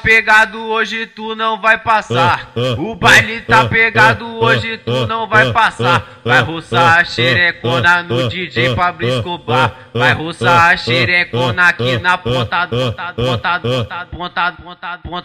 pegado hoje, tu não vai passar. O baile tá pegado hoje, tu não vai passar. Vai roçar a xerecona no DJ Pablo Escobar. Vai roçar a xerecona aqui na ponta, ponta, ponta, ponta, ponta, ponta, ponta.